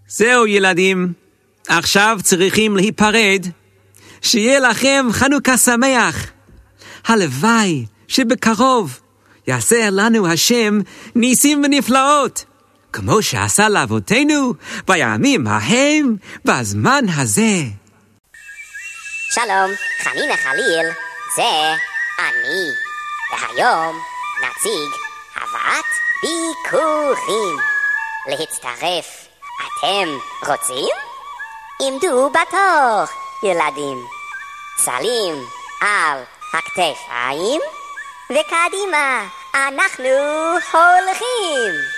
זהו ילדים, עכשיו צריכים להיפרד. שיהיה לכם חנוכה שמח. הלוואי שבקרוב יעשה לנו השם ניסים ונפלאות, כמו שעשה לאבותינו בימים ההם בזמן הזה. שלום, חנינה חליל, זה אני. והיום נציג הבאת ביקורים. להצטרף, אתם רוצים? עמדו בתור, ילדים. צלים על הכתפיים, וקדימה אנחנו הולכים.